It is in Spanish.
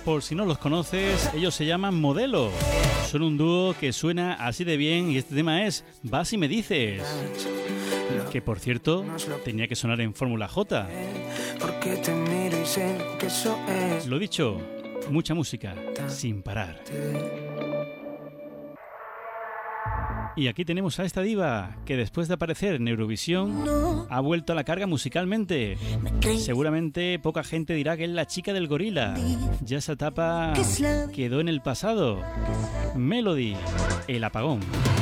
Por si no los conoces, ellos se llaman Modelo. Son un dúo que suena así de bien y este tema es Vas y me dices. Que por cierto, tenía que sonar en Fórmula J. Lo dicho, mucha música, sin parar. Y aquí tenemos a esta diva que después de aparecer en Eurovisión ha vuelto a la carga musicalmente. Seguramente poca gente dirá que es la chica del gorila. Ya esa etapa quedó en el pasado. Melody, el apagón.